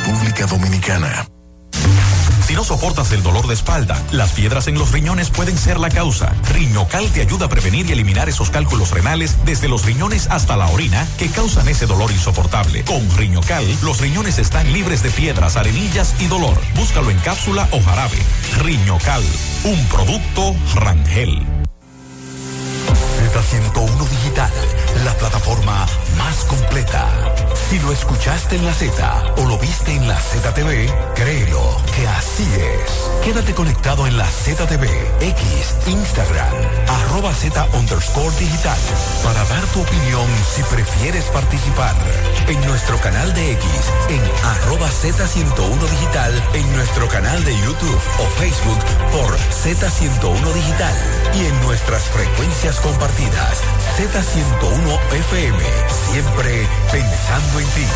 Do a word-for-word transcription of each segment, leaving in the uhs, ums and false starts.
República Dominicana. Si no soportas el dolor de espalda, las piedras en los riñones pueden ser la causa. Riñocal te ayuda a prevenir y eliminar esos cálculos renales desde los riñones hasta la orina que causan ese dolor insoportable. Con Riñocal, los riñones están libres de piedras, arenillas y dolor. Búscalo en cápsula o jarabe. Riñocal, un producto Rangel. Z ciento uno Digital, la plataforma más completa. Si lo escuchaste en la Z o lo viste en la Z T V, créelo que así es. Quédate conectado en la Z T V, X, Instagram, arroba Z underscore digital, para dar tu opinión si prefieres participar. En nuestro canal de X, en arroba Z ciento uno Digital, en nuestro canal de YouTube o Facebook por Z ciento uno Digital y en nuestras frecuencias compartidas. Z ciento uno F M, siempre pensando en ti.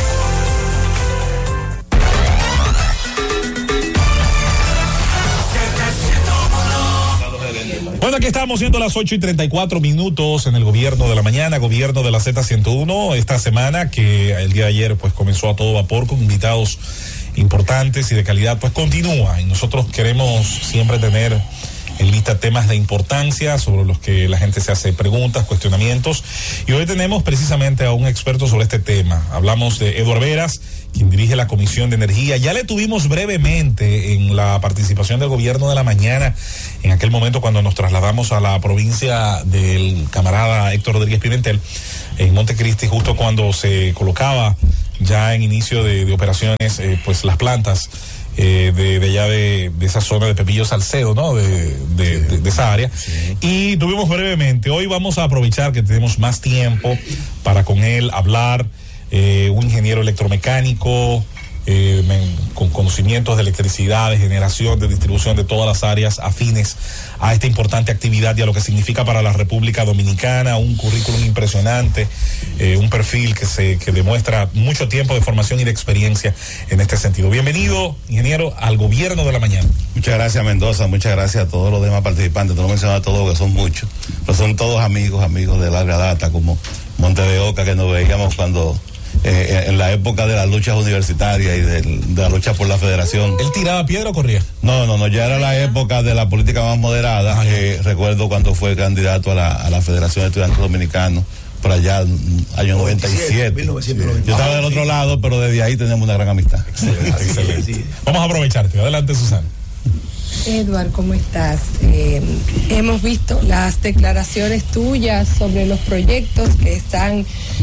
Bueno, aquí estamos siendo las ocho y treinta y cuatro minutos en el gobierno de la mañana, gobierno de la Z ciento uno, esta semana que el día de ayer pues comenzó a todo vapor con invitados importantes y de calidad, pues continúa y nosotros queremos siempre tener en lista temas de importancia sobre los que la gente se hace preguntas, cuestionamientos, y hoy tenemos precisamente a un experto sobre este tema. Hablamos de Eduard Veras, quien dirige la Comisión de Energía. Ya le tuvimos brevemente en la participación del gobierno de la mañana, en aquel momento cuando nos trasladamos a la provincia del camarada Héctor Rodríguez Pimentel, en Montecristi, justo cuando se colocaba ya en inicio de, de operaciones, eh, pues las plantas Eh, de, de allá de, de esa zona de Pepillo Salcedo, ¿no? De, de, sí, de, de esa área. Sí. Y tuvimos brevemente. Hoy vamos a aprovechar que tenemos más tiempo para con él hablar. Eh, un ingeniero electromecánico, eh, con conocimientos de electricidad, de generación, de distribución de todas las áreas afines a esta importante actividad y a lo que significa para la República Dominicana. Un currículum impresionante, eh, un perfil que se que demuestra mucho tiempo de formación y de experiencia en este sentido. Bienvenido, ingeniero, al gobierno de la mañana. Muchas gracias, Mendoza, muchas gracias a todos los demás participantes. No lo mencionaba a todos, que son muchos, pero son todos amigos, amigos de larga data, como Monte de Oca, que nos veíamos cuando Eh, en la época de las luchas universitarias y de, de la lucha por la federación. ¿Él tiraba piedra o corría? No, no, no, ya era la época de la política más moderada. Ah, eh, recuerdo cuando fue candidato a la, a la Federación de Estudiantes Dominicanos, por allá, año noventa y siete. Sí. Yo estaba del otro lado, pero desde ahí tenemos una gran amistad. Excelente, excelente. Vamos a aprovecharte. Adelante, Susana. Eduard, ¿cómo estás? Eh, hemos visto las declaraciones tuyas sobre los proyectos que están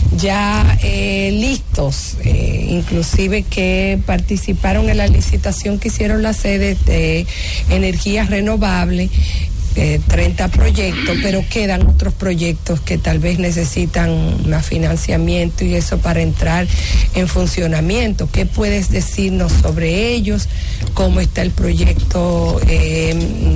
ya eh, listos, eh, inclusive que participaron en la licitación que hicieron las sedes de energías renovables. Eh, treinta proyectos, pero quedan otros proyectos que tal vez necesitan más financiamiento y eso para entrar en funcionamiento. ¿Qué puedes decirnos sobre ellos? ¿Cómo está el proyecto eh,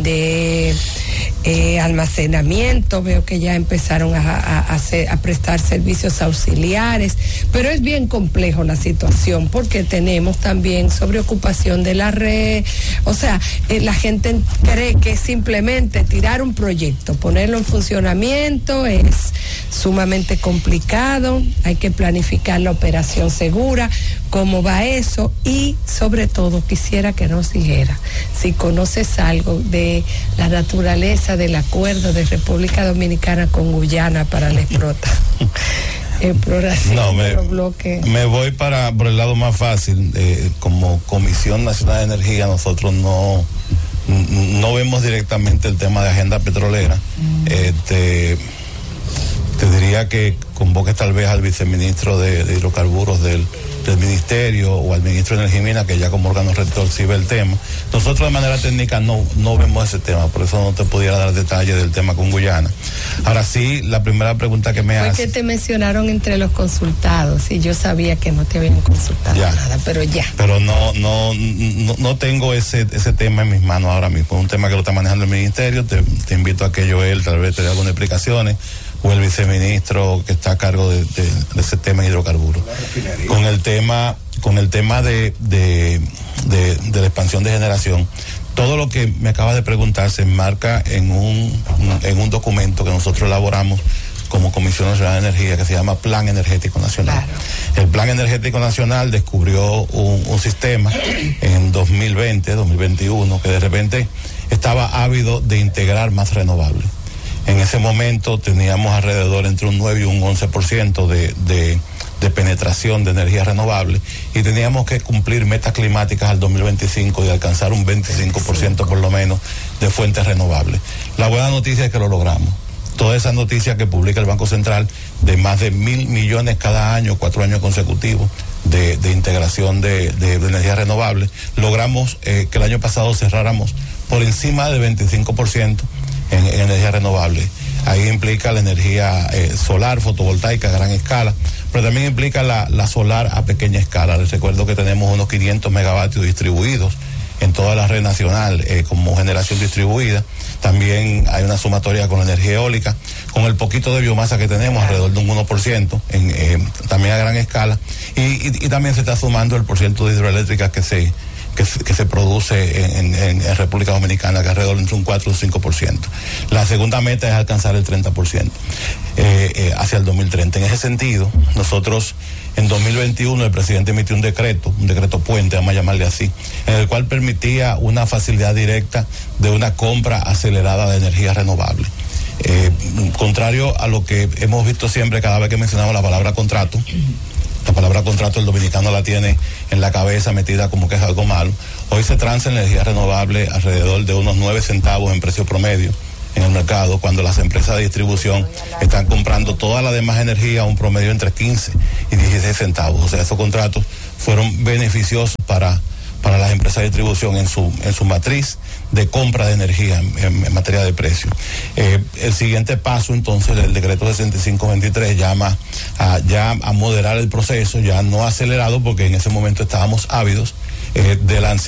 de eh, almacenamiento? Veo que ya empezaron a, a, a, hacer, a prestar servicios auxiliares, pero es bien complejo la situación porque tenemos también sobreocupación de la red. O sea, eh, la gente cree que simplemente tirar un proyecto, ponerlo en funcionamiento es sumamente complicado, hay que planificar la operación segura, cómo va eso, y sobre todo quisiera que nos dijera si conoces algo de la naturaleza del acuerdo de República Dominicana con Guyana para la explota. exploración no, me, de los bloques. Me voy para por el lado más fácil. Eh, como Comisión Nacional de Energía nosotros no no vemos directamente el tema de agenda petrolera. Mm. Eh, te, te diría que convoques tal vez al viceministro de, de hidrocarburos del, del ministerio o al ministro de Energía y Minas, que ya como órgano rector sí ve el tema. Nosotros de manera técnica no, no vemos ese tema, por eso no te pudiera dar detalles del tema con Guyana. Ahora sí, la primera pregunta que me hace... Fue que te mencionaron entre los consultados y yo sabía que no te habían consultado ya, nada, pero ya. Pero no, no, no, no tengo ese, ese tema en mis manos ahora mismo. Es un tema que lo está manejando el ministerio. Te, te invito a que Joel tal vez te dé algunas explicaciones, o el viceministro que está a cargo de, de, de ese tema de hidrocarburos. Con el tema, con el tema de, de, de, de la expansión de generación, todo lo que me acaba de preguntar se enmarca en un, en un documento que nosotros elaboramos como Comisión Nacional de Energía, que se llama Plan Energético Nacional. Claro. El Plan Energético Nacional descubrió un, un sistema en dos mil veinte, dos mil veintiuno, que de repente estaba ávido de integrar más renovables. En ese momento teníamos alrededor entre un nueve y un once por ciento de, de, de penetración de energía renovable y teníamos que cumplir metas climáticas al dos mil veinticinco y alcanzar un veinticinco por ciento por lo menos de fuentes renovables. La buena noticia es que lo logramos. Todas esas noticias que publica el Banco Central de más de mil millones cada año, cuatro años consecutivos de, de integración de, de, de energía renovable, logramos eh, que el año pasado cerráramos por encima del veinticinco por ciento en, en energía renovable. Ahí implica la energía eh, solar, fotovoltaica a gran escala, pero también implica la, la solar a pequeña escala. Les recuerdo que tenemos unos quinientos megavatios distribuidos en toda la red nacional eh, como generación distribuida. También hay una sumatoria con la energía eólica, con el poquito de biomasa que tenemos, alrededor de un uno por ciento, en, eh, también a gran escala, y, y, y también se está sumando el porciento de hidroeléctricas que se, que, que se produce en, en, en República Dominicana, que alrededor entre un cuatro y un cinco por ciento. La segunda meta es alcanzar el treinta por ciento eh, eh, hacia el dos mil treinta. En ese sentido, nosotros en dos mil veintiuno el presidente emitió un decreto, un decreto puente, vamos a llamarle así, en el cual permitía una facilidad directa de una compra acelerada de energía renovable. Eh, contrario a lo que hemos visto siempre cada vez que mencionamos la palabra contrato, la palabra contrato el dominicano la tiene en la cabeza metida como que es algo malo. Hoy se transa energía renovable alrededor de unos nueve centavos en precio promedio en el mercado, cuando las empresas de distribución están comprando toda la demás energía a un promedio entre quince y dieciséis centavos. O sea, esos contratos fueron beneficiosos para, para las empresas de distribución en su, en su matriz de compra de energía en, en, en materia de precio. Eh, el siguiente paso, entonces, del decreto sesenta y cinco veintitrés llama a, ya a moderar el proceso, ya no acelerado, porque en ese momento estábamos ávidos eh, de la